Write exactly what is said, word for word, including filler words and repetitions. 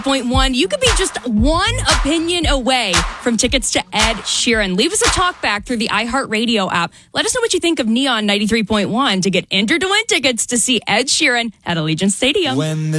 Point one, you could be just one opinion away from tickets to Ed Sheeran. Leave us a talk back through the iHeartRadio app. Let us know what you think of Neon ninety-three point one to get entered to win tickets to see Ed Sheeran at Allegiant Stadium. When the